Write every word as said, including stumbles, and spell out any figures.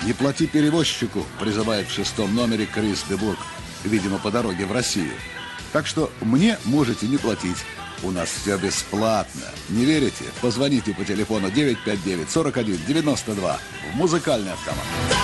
Не плати перевозчику, призывает в шестом номере Крис Дебург, видимо, по дороге в Россию. Так что мне можете не платить. У нас все бесплатно. Не верите? Позвоните по телефону девять пять девять сорок один девяносто два в музыкальный автомат.